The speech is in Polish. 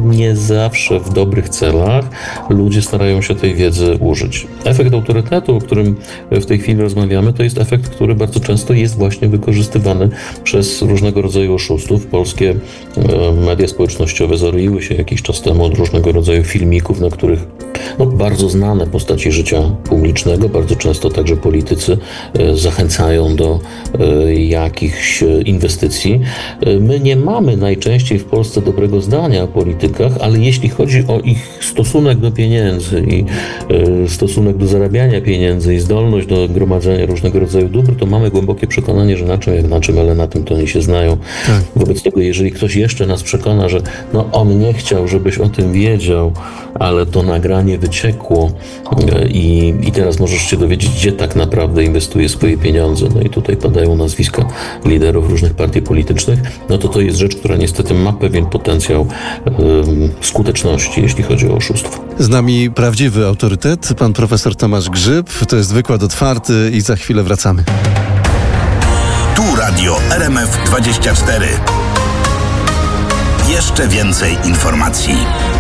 nie zawsze w dobrych celach ludzie starają się tej wiedzy użyć. Efekt autorytetu, o którym w tej chwili rozmawiamy, to jest efekt, który bardzo często jest właśnie wykorzystywany przez różnego rodzaju oszustów. Polskie media społecznościowe zaroiły się jakiś czas temu od różnego rodzaju filmików, na których bardzo znane postaci życia publicznego, bardzo często także politycy zachęcają do jakichś inwestycji. My nie mamy najczęściej w Polsce dobrego zdania o politykach, ale jeśli chodzi o ich stosunek do pieniędzy i stosunek do zarabiania pieniędzy i zdolność do gromadzenia różnego rodzaju dóbr, to mamy głębokie przekonanie, że na czym jak na czym, ale na tym to oni się znają. Tak. Wobec tego, jeżeli ktoś jeszcze nas przekona, że on nie chciał, żebyś o tym wiedział, ale to nagranie wyciekło i teraz możesz się dowiedzieć, gdzie tak naprawdę inwestuje swoje pieniądze. I tutaj padają nazwiska liderów różnych partii politycznych, to jest rzecz, która niestety ma pewien potencjał skuteczności, jeśli chodzi o oszustwo. Z nami prawdziwy autorytet, pan profesor Tomasz Grzyb. To jest wykład otwarty i za chwilę wracamy. Tu Radio RMF 24. Jeszcze więcej informacji.